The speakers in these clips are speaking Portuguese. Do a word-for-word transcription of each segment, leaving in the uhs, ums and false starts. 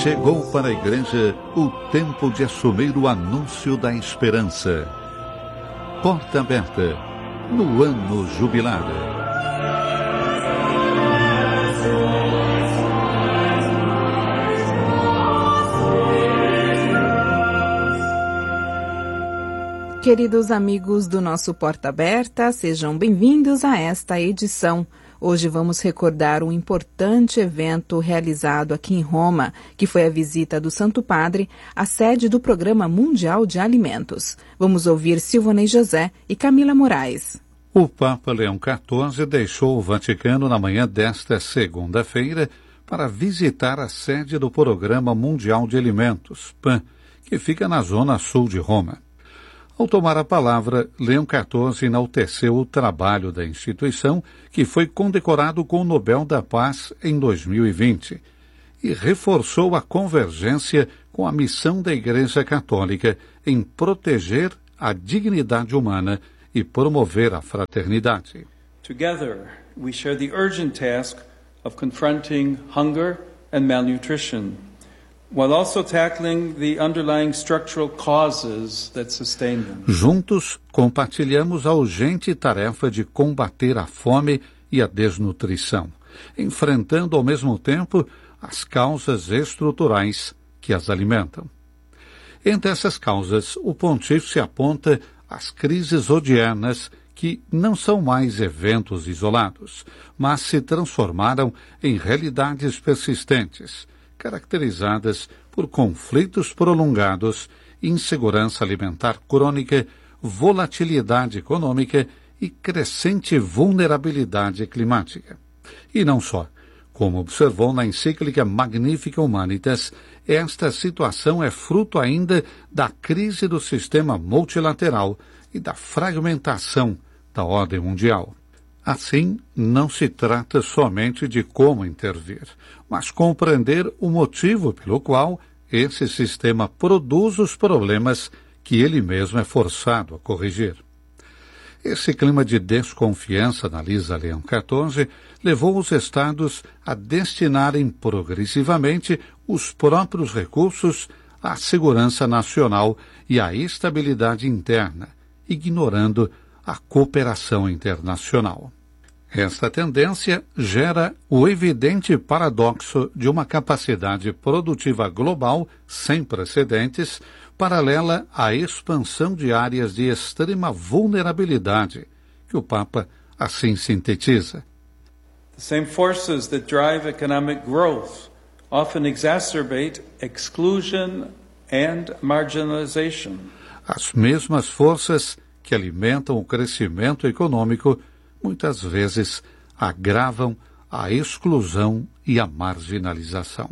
Chegou para a igreja o tempo de assumir o anúncio da esperança. Porta aberta no ano jubilar. Queridos amigos do nosso Porta Aberta, sejam bem-vindos a esta edição. Hoje vamos recordar um importante evento realizado aqui em Roma, que foi a visita do Santo Padre à sede do Programa Mundial de Alimentos. Vamos ouvir Silvanei José e Camila Moraes. O Papa Leão quatorze deixou o Vaticano na manhã desta segunda-feira para visitar a sede do Programa Mundial de Alimentos, P A M, que fica na zona sul de Roma. Ao tomar a palavra, Leão quatorze enalteceu o trabalho da instituição, que foi condecorado com o Nobel da Paz em dois mil e vinte, e reforçou a convergência com a missão da Igreja Católica em proteger a dignidade humana e promover a fraternidade. Together, we share the urgent task of confronting hunger and malnutrition, while also tackling the underlying structural causes that sustain them. Juntos, compartilhamos a urgente tarefa de combater a fome e a desnutrição, enfrentando ao mesmo tempo as causas estruturais que as alimentam. Entre essas causas, o pontífice aponta as crises odiernas, que não são mais eventos isolados, mas se transformaram em realidades persistentes, caracterizadas por conflitos prolongados, insegurança alimentar crônica, volatilidade econômica e crescente vulnerabilidade climática. E não só. Como observou na encíclica Magnificat Humanitas, esta situação é fruto ainda da crise do sistema multilateral e da fragmentação da ordem mundial. Assim, não se trata somente de como intervir, mas compreender o motivo pelo qual esse sistema produz os problemas que ele mesmo é forçado a corrigir. Esse clima de desconfiança, analisa Leão quatorze, levou os Estados a destinarem progressivamente os próprios recursos à segurança nacional e à estabilidade interna, ignorando a cooperação internacional. Esta tendência gera o evidente paradoxo de uma capacidade produtiva global sem precedentes, paralela à expansão de áreas de extrema vulnerabilidade, que o Papa assim sintetiza. The same forces that drive economic growth often exacerbate exclusion and marginalization. As mesmas forças que alimentam o crescimento econômico muitas vezes agravam a exclusão e a marginalização.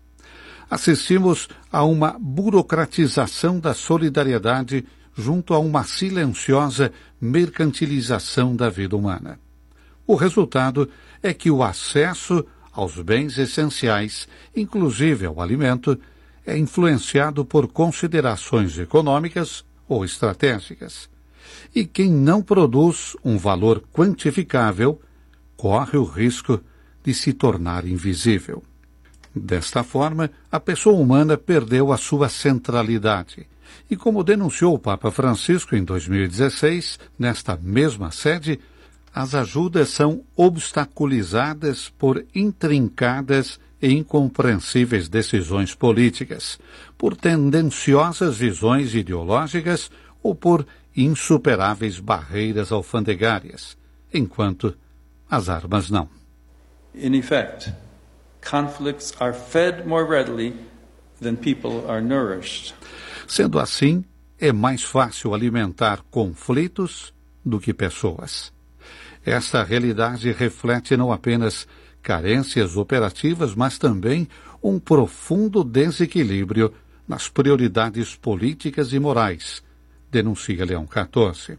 Assistimos a uma burocratização da solidariedade junto a uma silenciosa mercantilização da vida humana. O resultado é que o acesso aos bens essenciais, inclusive ao alimento, é influenciado por considerações econômicas ou estratégicas. E quem não produz um valor quantificável corre o risco de se tornar invisível. Desta forma, a pessoa humana perdeu a sua centralidade. E como denunciou o Papa Francisco em dois mil e dezesseis, nesta mesma sede, as ajudas são obstaculizadas por intrincadas e incompreensíveis decisões políticas, por tendenciosas visões ideológicas ou por insuperáveis barreiras alfandegárias, enquanto as armas não. In effect, conflicts are fed more readily than people are nourished. Sendo assim, é mais fácil alimentar conflitos do que pessoas. Esta realidade reflete não apenas carências operativas, mas também um profundo desequilíbrio nas prioridades políticas e morais, denuncia Leão quatorze.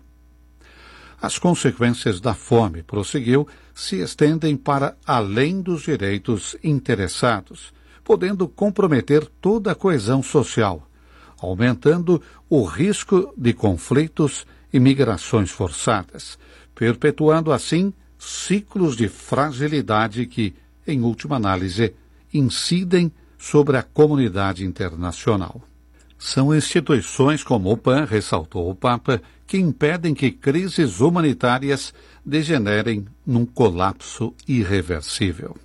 As consequências da fome, prosseguiu, se estendem para além dos direitos interessados, podendo comprometer toda a coesão social, aumentando o risco de conflitos e migrações forçadas, perpetuando assim ciclos de fragilidade que, em última análise, incidem sobre a comunidade internacional. São instituições como o P A N, ressaltou o Papa, que impedem que crises humanitárias degenerem num colapso irreversível.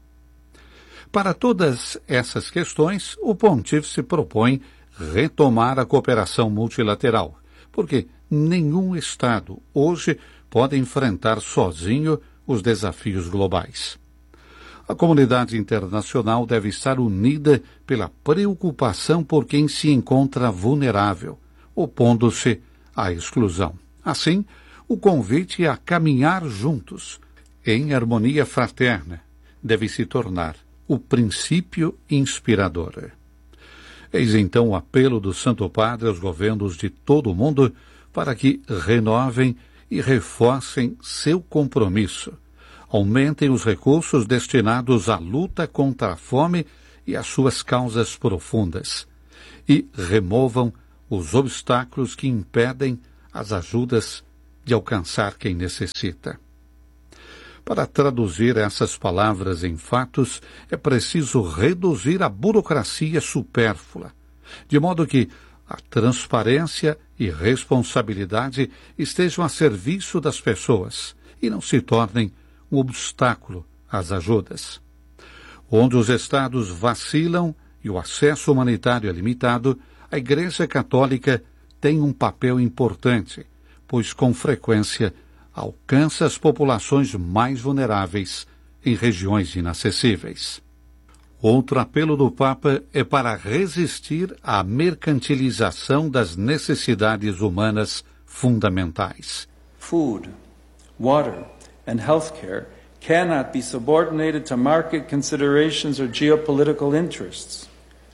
Para todas essas questões, o Pontífice propõe retomar a cooperação multilateral, porque nenhum Estado hoje pode enfrentar sozinho os desafios globais. A comunidade internacional deve estar unida pela preocupação por quem se encontra vulnerável, opondo-se à exclusão. Assim, o convite a caminhar juntos, em harmonia fraterna, deve se tornar o princípio inspirador. Eis então o apelo do Santo Padre aos governos de todo o mundo para que renovem e reforcem seu compromisso, aumentem os recursos destinados à luta contra a fome e as suas causas profundas, e removam os obstáculos que impedem as ajudas de alcançar quem necessita. Para traduzir essas palavras em fatos, é preciso reduzir a burocracia supérflua, de modo que a transparência e responsabilidade estejam a serviço das pessoas e não se tornem um obstáculo às ajudas. Onde os Estados vacilam e o acesso humanitário é limitado, a Igreja Católica tem um papel importante, pois com frequência alcança as populações mais vulneráveis em regiões inacessíveis. Outro apelo do Papa é para resistir à mercantilização das necessidades humanas fundamentais. Food, water, and healthcare cannot be subordinated to market considerations or geopolitical interests.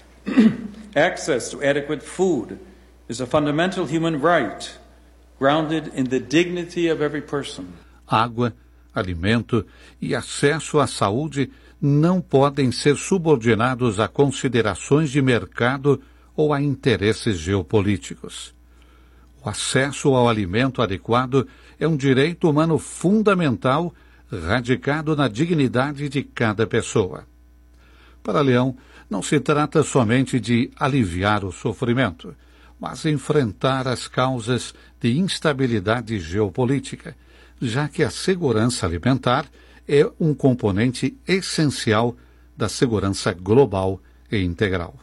Access to adequate food is a fundamental human right, grounded in the dignity of every person. Água, alimento e acesso à saúde não podem ser subordinados a considerações de mercado ou a interesses geopolíticos. O acesso ao alimento adequado é um direito humano fundamental, radicado na dignidade de cada pessoa. Para Leão, não se trata somente de aliviar o sofrimento, mas enfrentar as causas de instabilidade geopolítica, já que a segurança alimentar é um componente essencial da segurança global e integral.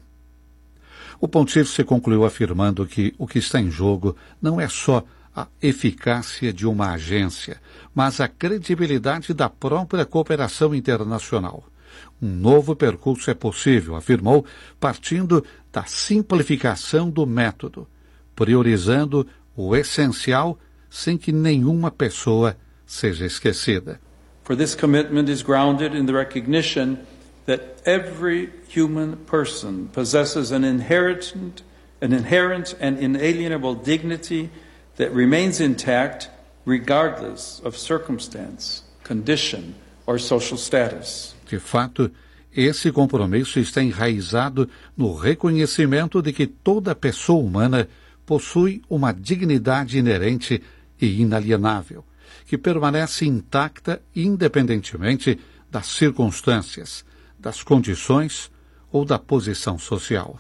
O Pontífice concluiu afirmando que o que está em jogo não é só a eficácia de uma agência, mas a credibilidade da própria cooperação internacional. Um novo percurso é possível, afirmou, partindo da simplificação do método, priorizando o essencial sem que nenhuma pessoa seja esquecida. For this commitment is grounded in the recognition that every human person possesses an inherent, an inherent and inalienable dignity that remains intact regardless of circumstance, condition or social status. De fato, esse compromisso está enraizado no reconhecimento de que toda pessoa humana possui uma dignidade inerente e inalienável, que permanece intacta independentemente das circunstâncias, das condições ou da posição social.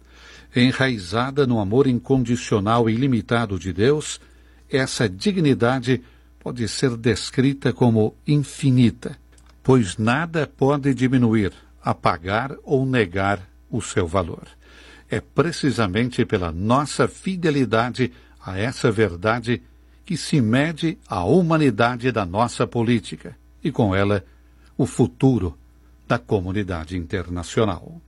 Enraizada no amor incondicional e ilimitado de Deus, essa dignidade pode ser descrita como infinita, pois nada pode diminuir, apagar ou negar o seu valor. É precisamente pela nossa fidelidade a essa verdade que se mede a humanidade da nossa política e, com ela, o futuro da comunidade internacional.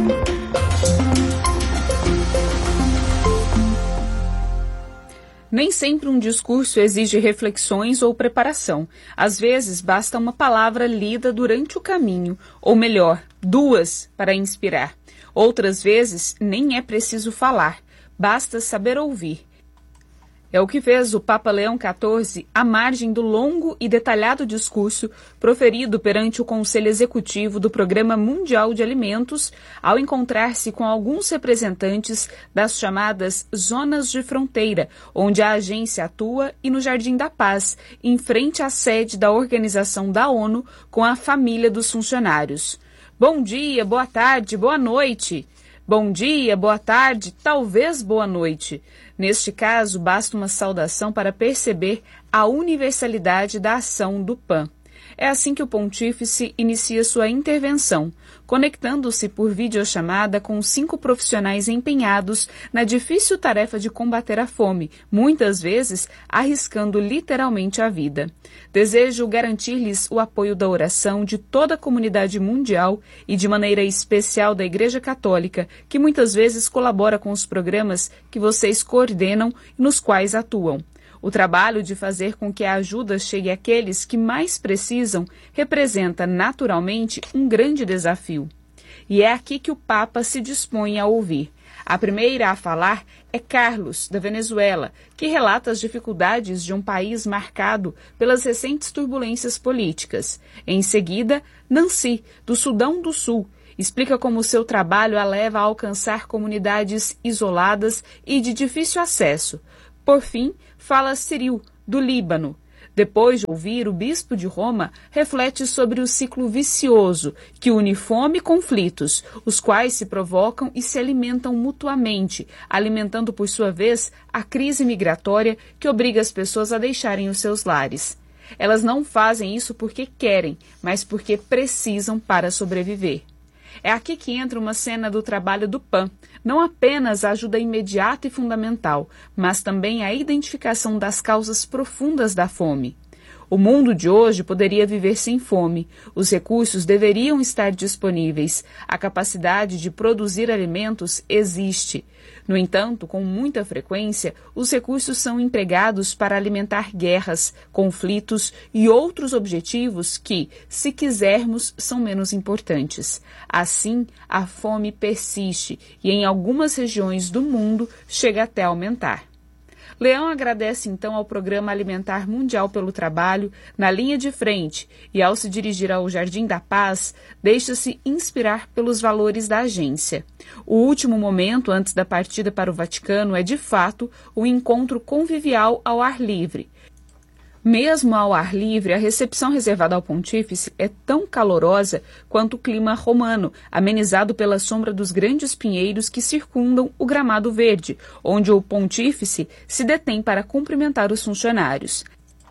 Nem sempre um discurso exige reflexões ou preparação. Às vezes, basta uma palavra lida durante o caminho, ou melhor, duas para inspirar. Outras vezes, nem é preciso falar, basta saber ouvir. É o que fez o Papa Leão quatorze à margem do longo e detalhado discurso proferido perante o Conselho Executivo do Programa Mundial de Alimentos, ao encontrar-se com alguns representantes das chamadas Zonas de Fronteira, onde a agência atua, e no Jardim da Paz, em frente à sede da Organização da ONU, com a família dos funcionários. Bom dia, boa tarde, boa noite. Bom dia, boa tarde, talvez boa noite. Neste caso, basta uma saudação para perceber a universalidade da ação do P A N. É assim que o pontífice inicia sua intervenção, conectando-se por videochamada com cinco profissionais empenhados na difícil tarefa de combater a fome, muitas vezes arriscando literalmente a vida. Desejo garantir-lhes o apoio da oração de toda a comunidade mundial e de maneira especial da Igreja Católica, que muitas vezes colabora com os programas que vocês coordenam e nos quais atuam. O trabalho de fazer com que a ajuda chegue àqueles que mais precisam representa, naturalmente, um grande desafio. E é aqui que o Papa se dispõe a ouvir. A primeira a falar é Carlos, da Venezuela, que relata as dificuldades de um país marcado pelas recentes turbulências políticas. Em seguida, Nancy, do Sudão do Sul, explica como seu trabalho a leva a alcançar comunidades isoladas e de difícil acesso. Por fim, fala Cyril, do Líbano. Depois de ouvir o bispo de Roma, reflete sobre o ciclo vicioso que une fome e conflitos, os quais se provocam e se alimentam mutuamente, alimentando por sua vez a crise migratória que obriga as pessoas a deixarem os seus lares. Elas não fazem isso porque querem, mas porque precisam para sobreviver. É aqui que entra uma cena do trabalho do P A N, não apenas a ajuda imediata e fundamental, mas também a identificação das causas profundas da fome. O mundo de hoje poderia viver sem fome. Os recursos deveriam estar disponíveis. A capacidade de produzir alimentos existe. No entanto, com muita frequência, os recursos são empregados para alimentar guerras, conflitos e outros objetivos que, se quisermos, são menos importantes. Assim, a fome persiste e, em algumas regiões do mundo, chega até a aumentar. Leão agradece então ao Programa Alimentar Mundial pelo trabalho na linha de frente e, ao se dirigir ao Jardim da Paz, deixa-se inspirar pelos valores da agência. O último momento antes da partida para o Vaticano é, de fato, o encontro convivial ao ar livre. Mesmo ao ar livre, a recepção reservada ao pontífice é tão calorosa quanto o clima romano, amenizado pela sombra dos grandes pinheiros que circundam o gramado verde, onde o pontífice se detém para cumprimentar os funcionários.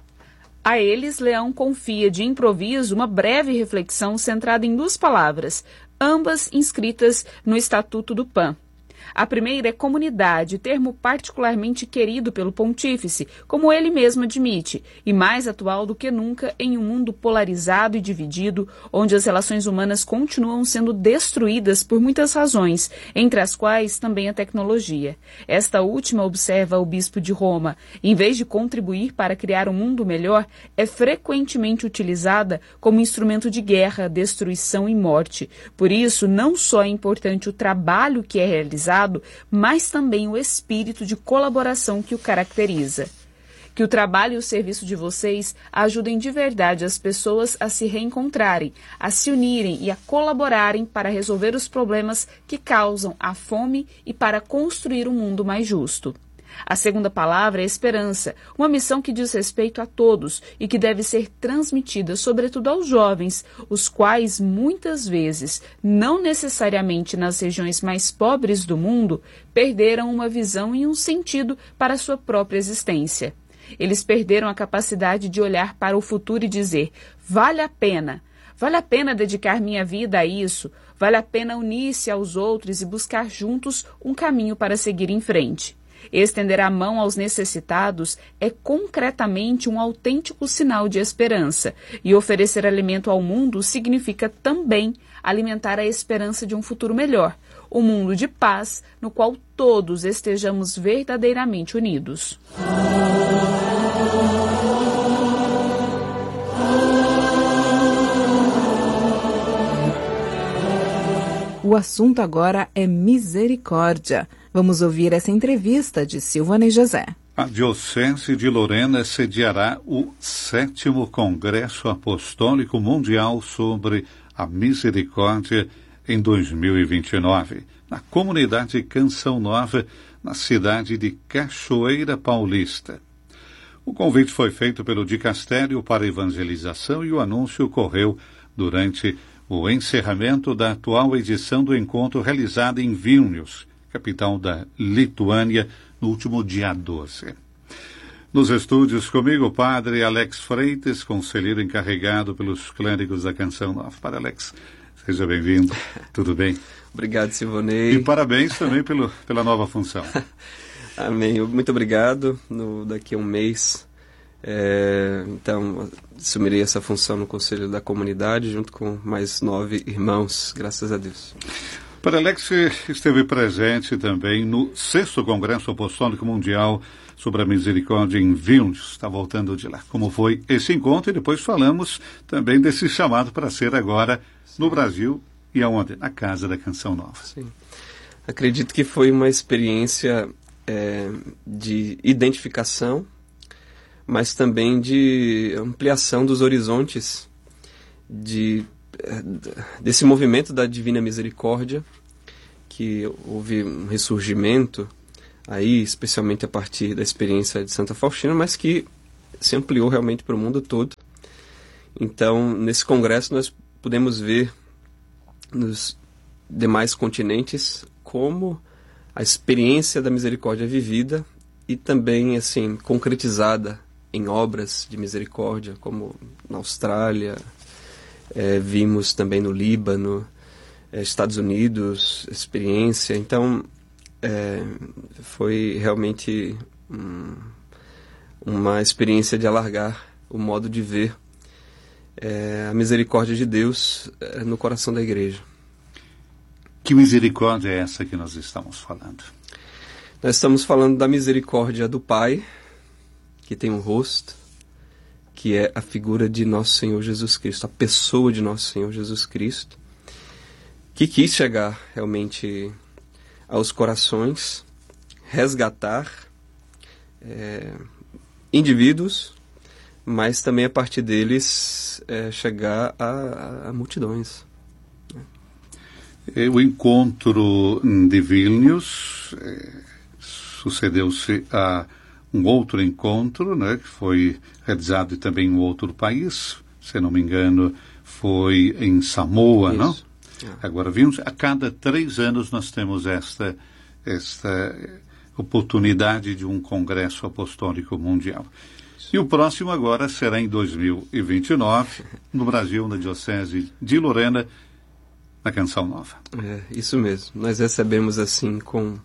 A eles, Leão confia de improviso uma breve reflexão centrada em duas palavras, ambas inscritas no Estatuto do P A N. A primeira é comunidade, termo particularmente querido pelo pontífice, como ele mesmo admite, e mais atual do que nunca em um mundo polarizado e dividido, onde as relações humanas continuam sendo destruídas por muitas razões, entre as quais também a tecnologia. Esta última, observa o bispo de Roma, em vez de contribuir para criar um mundo melhor, é frequentemente utilizada como instrumento de guerra, destruição e morte. Por isso, não só é importante o trabalho que é realizado, mas também o espírito de colaboração que o caracteriza. Que o trabalho e o serviço de vocês ajudem de verdade as pessoas a se reencontrarem, a se unirem e a colaborarem para resolver os problemas que causam a fome e para construir um mundo mais justo. A segunda palavra é esperança, uma missão que diz respeito a todos e que deve ser transmitida, sobretudo aos jovens, os quais, muitas vezes, não necessariamente nas regiões mais pobres do mundo, perderam uma visão e um sentido para a sua própria existência. Eles perderam a capacidade de olhar para o futuro e dizer, vale a pena, vale a pena dedicar minha vida a isso, vale a pena unir-se aos outros e buscar juntos um caminho para seguir em frente. Estender a mão aos necessitados é concretamente um autêntico sinal de esperança, e oferecer alimento ao mundo significa também alimentar a esperança de um futuro melhor, um mundo de paz no qual todos estejamos verdadeiramente unidos. O assunto agora é misericórdia. Vamos ouvir essa entrevista de Silvana e José. A Diocese de Lorena sediará o sétimo Congresso Apostólico Mundial sobre a Misericórdia em dois mil e vinte e nove, na comunidade Canção Nova, na cidade de Cachoeira Paulista. O convite foi feito pelo Dicastério para Evangelização e o anúncio ocorreu durante o encerramento da atual edição do encontro realizado em Vilnius, capital da Lituânia, no último dia doze. Nos estúdios comigo, o padre Alex Freitas, conselheiro encarregado pelos clérigos da Canção Nova. Padre Alex, seja bem-vindo. Tudo bem? Obrigado, Silvonei. E parabéns também pelo, pela nova função. Amém. Muito obrigado. No, daqui a um mês, é, então, assumirei essa função no Conselho da Comunidade, junto com mais nove irmãos, graças a Deus. Padre Alex esteve presente também no sexto Congresso Apostólico Mundial sobre a Misericórdia em Vilnius. Está voltando de lá. Como foi esse encontro? E depois falamos também desse chamado para ser agora no Brasil e aonde? Na Casa da Canção Nova. Sim. Acredito que foi uma experiência é, de identificação, mas também de ampliação dos horizontes de desse movimento da Divina Misericórdia, que houve um ressurgimento aí, especialmente a partir da experiência de Santa Faustina, mas que se ampliou realmente para o mundo todo. Então, nesse congresso nós podemos ver nos demais continentes como a experiência da misericórdia é vivida e também assim concretizada em obras de misericórdia, como na Austrália, É, vimos também no Líbano, é, Estados Unidos, experiência. Então, é, foi realmente um, uma experiência de alargar o modo de ver é, a misericórdia de Deus é, no coração da igreja. Que misericórdia é essa que nós estamos falando? Nós estamos falando da misericórdia do Pai, que tem um rosto, que é a figura de nosso Senhor Jesus Cristo, a pessoa de nosso Senhor Jesus Cristo, que quis chegar realmente aos corações, resgatar é, indivíduos, mas também a partir deles é, chegar a, a multidões. O encontro de Vilnius é, sucedeu-se a um outro encontro, né, que foi realizado também em um outro país, se não me engano, foi em Samoa, Isso. não? É. Agora, vimos, a cada três anos nós temos esta, esta oportunidade de um Congresso Apostólico Mundial. E o próximo agora será em dois mil e vinte e nove, no Brasil, na Diocese de Lorena, na Canção Nova. É, isso mesmo. Nós recebemos assim com...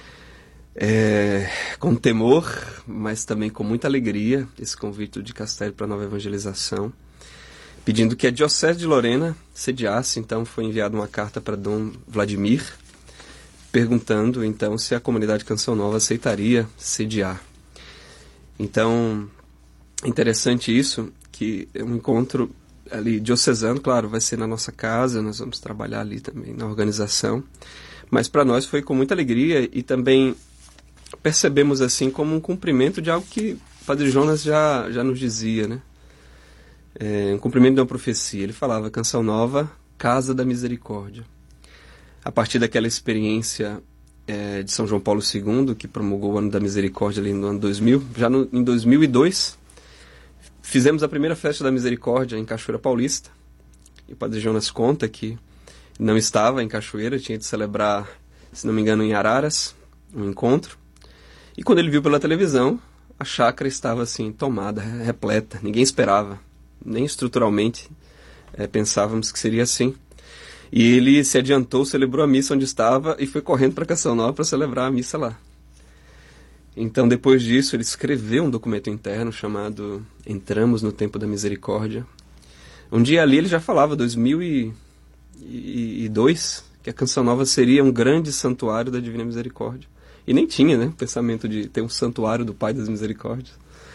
É, com temor, mas também com muita alegria, esse convite de Castelo para a nova evangelização, pedindo que a Diocese de Lorena sediasse. Então foi enviada uma carta para Dom Vladimir, perguntando então se a comunidade Canção Nova aceitaria sediar. Então, interessante isso, que é um encontro ali diocesano, claro, vai ser na nossa casa, nós vamos trabalhar ali também na organização, mas para nós foi com muita alegria e também percebemos assim como um cumprimento de algo que o Padre Jonas já, já nos dizia, né? É, um cumprimento de uma profecia. Ele falava, Canção Nova, Casa da Misericórdia. A partir daquela experiência é, de São João Paulo segundo, que promulgou o Ano da Misericórdia ali no ano dois mil, já no, em dois mil e dois, fizemos a primeira festa da Misericórdia em Cachoeira Paulista. E o Padre Jonas conta que não estava em Cachoeira, tinha de celebrar, se não me engano, em Araras, um encontro. E quando ele viu pela televisão, a chácara estava assim, tomada, repleta. Ninguém esperava, nem estruturalmente é, pensávamos que seria assim. E ele se adiantou, celebrou a missa onde estava e foi correndo para Canção Nova para celebrar a missa lá. Então, depois disso, ele escreveu um documento interno chamado Entramos no Tempo da Misericórdia. Um dia ali ele já falava, dois mil e dois, que a Canção Nova seria um grande santuário da Divina Misericórdia. E nem tinha, né, o pensamento de ter um santuário do Pai das Misericórdias.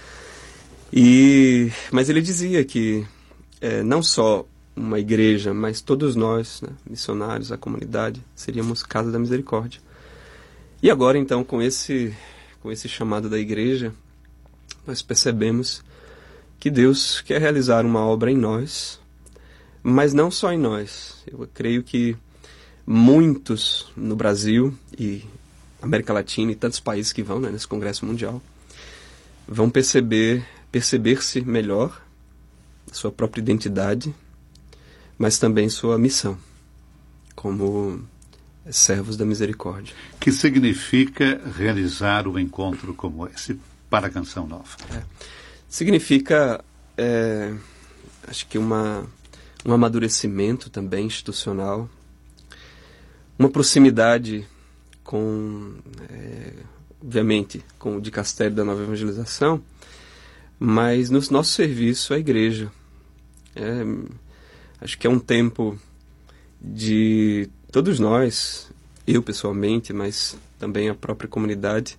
E, mas ele dizia que é, não só uma igreja, mas todos nós, né, missionários, a comunidade, seríamos Casa da Misericórdia. E agora, então, com esse, com esse chamado da igreja, nós percebemos que Deus quer realizar uma obra em nós, mas não só em nós. Eu creio que muitos no Brasil e América Latina e tantos países que vão, né, nesse Congresso Mundial, vão perceber, perceber-se melhor, a sua própria identidade, mas também sua missão, como servos da misericórdia. Que significa realizar um encontro como esse para a Canção Nova? É. Significa, é, acho que uma, um amadurecimento também institucional, uma proximidade com, é, obviamente, com o dicastério da Nova Evangelização, mas no nosso serviço à igreja. É, acho que é um tempo de todos nós, eu pessoalmente, mas também a própria comunidade,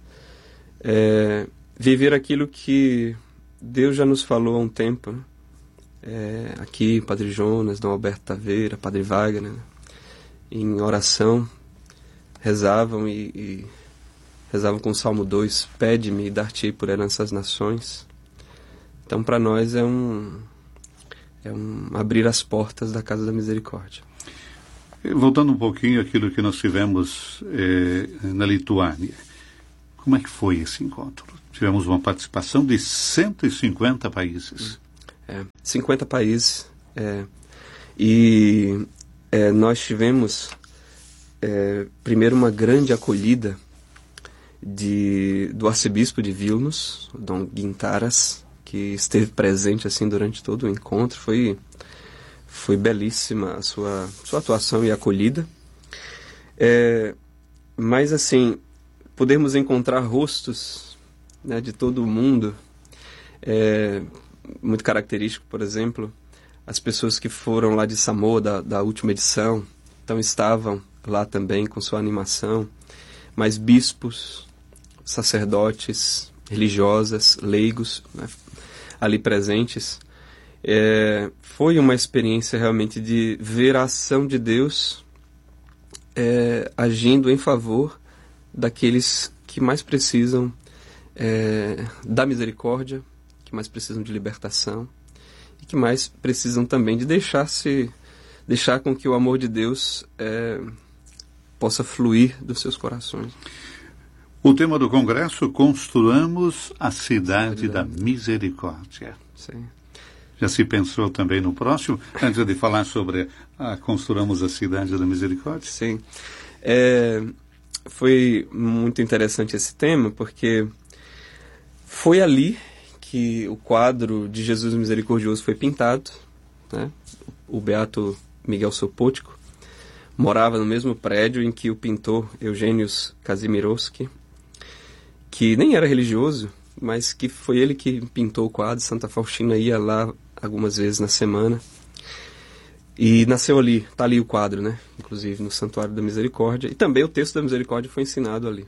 é, viver aquilo que Deus já nos falou há um tempo, né? É, aqui, Padre Jonas, Dom Alberto Taveira, Padre Wagner, né? Em oração, rezavam e, e rezavam com o Salmo dois, pede-me e dar-te-ei por herança as nações. Então, para nós é um, é um abrir as portas da Casa da Misericórdia. Voltando um pouquinho àquilo que nós tivemos eh, na Lituânia, como é que foi esse encontro? Tivemos uma participação de cento e cinquenta países. É, cinquenta países. É, e é, nós tivemos, é, primeiro, uma grande acolhida de, do arcebispo de Vilnius, Dom Gintaras, que esteve presente assim durante todo o encontro. Foi... Foi belíssima a sua, sua atuação e acolhida. É, mas, assim, podemos encontrar rostos, né, de todo o mundo. É, muito característico, por exemplo, as pessoas que foram lá de Samoa, da, da última edição, então estavam lá também com sua animação. Mas bispos, sacerdotes, religiosas, leigos, né, ali presentes. É, foi uma experiência realmente de ver a ação de Deus é, agindo em favor daqueles que mais precisam é, da misericórdia, que mais precisam de libertação e que mais precisam também de deixar-se, deixar com que o amor de Deus é, possa fluir dos seus corações. O tema do Congresso, Construamos a Cidade da Misericórdia. Sim. Já se pensou também no próximo, antes de falar sobre a Construamos a Cidade da Misericórdia? Sim. É, foi muito interessante esse tema, porque foi ali que o quadro de Jesus Misericordioso foi pintado, né? O beato Miguel Sopotko morava no mesmo prédio em que o pintor Eugênios Kazimierowski, que nem era religioso, mas que foi ele que pintou o quadro. Santa Faustina ia lá algumas vezes na semana. E nasceu ali, está ali o quadro, né? Inclusive no Santuário da Misericórdia. E também o texto da Misericórdia foi ensinado ali.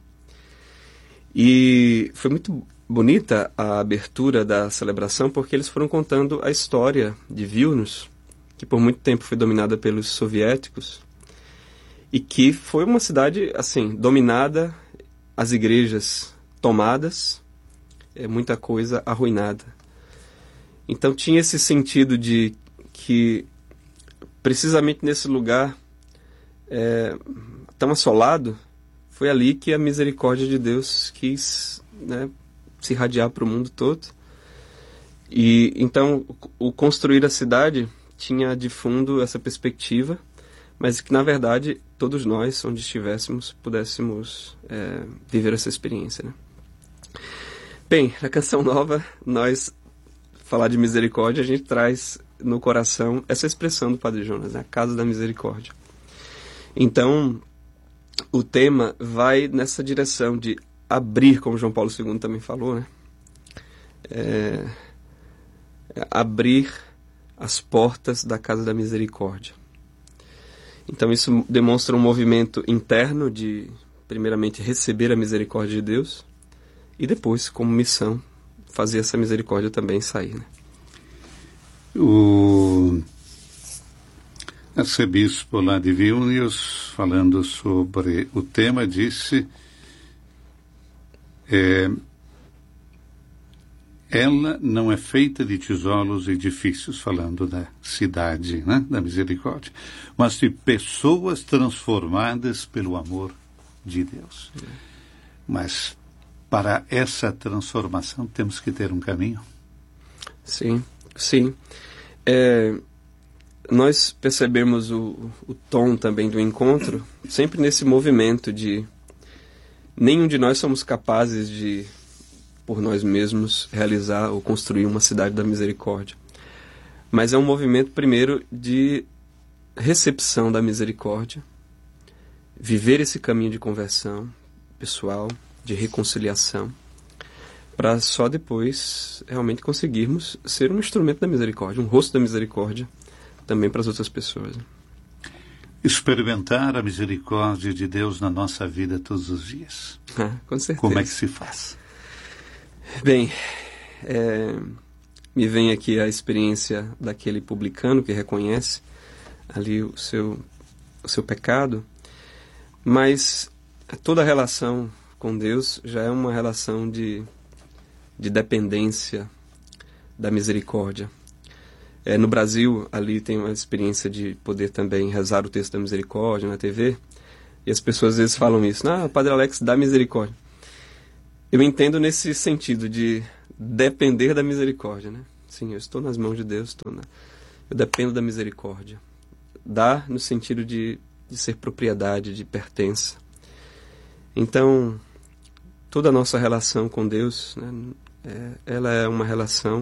E foi muito bonita a abertura da celebração, porque eles foram contando a história de Vilnius, que por muito tempo foi dominada pelos soviéticos, e que foi uma cidade, assim, dominada, as igrejas tomadas, é, muita coisa arruinada. Então tinha esse sentido de que, precisamente nesse lugar é, tão assolado, foi ali que a misericórdia de Deus quis, né, se irradiar para o mundo todo. E então o construir a cidade tinha de fundo essa perspectiva, mas que na verdade todos nós, onde estivéssemos, pudéssemos é, viver essa experiência, né? Bem, na Canção Nova, nós, falar de misericórdia, a gente traz no coração essa expressão do Padre Jonas, né? A Casa da Misericórdia. Então, o tema vai nessa direção de abrir, como João Paulo segundo também falou, né? É, é abrir as portas da Casa da Misericórdia. Então isso demonstra um movimento interno de, primeiramente, receber a misericórdia de Deus e depois, como missão, fazer essa misericórdia também sair, né? O arcebispo lá de Vilnius, falando sobre o tema, disse é, ela não é feita de tijolos e edifícios, falando da cidade, né, da misericórdia, mas de pessoas transformadas pelo amor de Deus. É. Mas para essa transformação temos que ter um caminho. Sim, sim. É, nós percebemos o, o tom também do encontro, sempre nesse movimento de nenhum de nós somos capazes de, por nós mesmos, realizar ou construir uma cidade da misericórdia. Mas é um movimento, primeiro, de recepção da misericórdia, viver esse caminho de conversão pessoal, de reconciliação, para só depois realmente conseguirmos ser um instrumento da misericórdia, um rosto da misericórdia também para as outras pessoas. Experimentar a misericórdia de Deus na nossa vida todos os dias. Ah, com certeza. Como é que se faz? Bem, é, me vem aqui a experiência daquele publicano que reconhece ali o seu, o seu pecado, mas toda a relação com Deus já é uma relação de, de dependência da misericórdia. É, no Brasil, ali tem uma experiência de poder também rezar o texto da misericórdia na T V, e as pessoas às vezes falam isso, ah, Padre Alex, dá misericórdia. Eu entendo nesse sentido de depender da misericórdia, né? Sim, eu estou nas mãos de Deus, estou na... eu dependo da misericórdia. Dá no sentido de, de ser propriedade, de pertença. Então, toda a nossa relação com Deus, né, é, ela é uma relação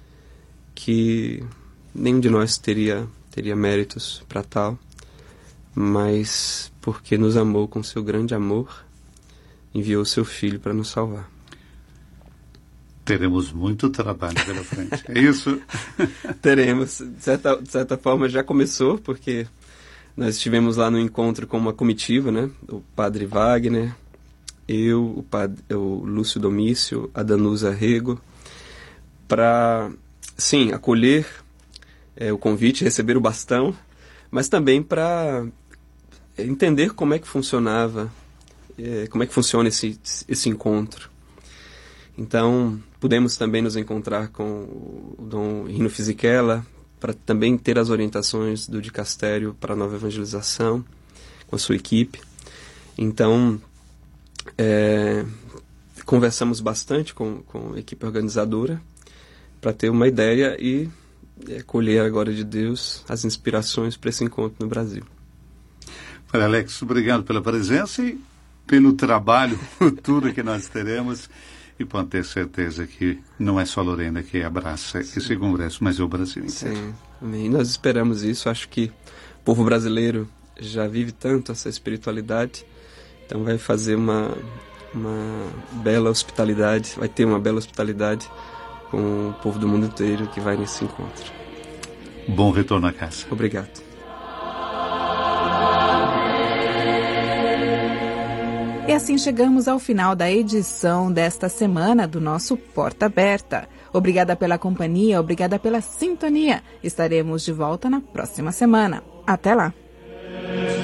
que nenhum de nós teria, teria méritos para tal, mas porque nos amou com seu grande amor, enviou seu Filho para nos salvar. Teremos muito trabalho pela frente, é isso? Teremos. De certa, de certa forma já começou, porque nós estivemos lá no encontro com uma comitiva, né? O Padre Wagner, eu, o, padre, o Lúcio Domício, a Danusa Rego, para, sim, acolher é, o convite, receber o bastão, mas também para entender como é que funcionava, é, como é que funciona esse, esse encontro. Então, pudemos também nos encontrar com o Dom Rino Fisichella, para também ter as orientações do dicastério para a nova evangelização, com a sua equipe. Então, é, conversamos bastante com, com a equipe organizadora, para ter uma ideia e é, colher agora de Deus as inspirações para esse encontro no Brasil. Padre Alex, obrigado pela presença e pelo trabalho futuro que nós teremos. E pode ter certeza que não é só Lorena que abraça Sim. esse congresso, mas é o Brasil inteiro. Sim, amém. Nós esperamos isso. Acho que o povo brasileiro já vive tanto essa espiritualidade, então vai fazer uma, uma bela hospitalidade, vai ter uma bela hospitalidade com o povo do mundo inteiro que vai nesse encontro. Bom retorno à casa. Obrigado. E assim chegamos ao final da edição desta semana do nosso Porta Aberta. Obrigada pela companhia, obrigada pela sintonia. Estaremos de volta na próxima semana. Até lá!